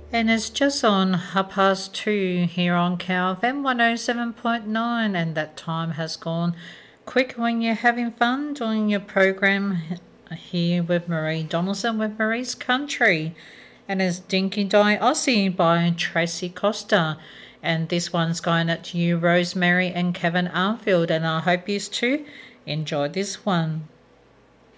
And it's just on 2:30 here on KFM 107.9, and that time has gone quick when you're having fun doing your program here with Marie Donaldson with Marie's Country. And it's Dinky Die Aussie by Tracy Costa. And this one's going out to you, Rosemary and Kevin Arfield, and I hope you too enjoy this one.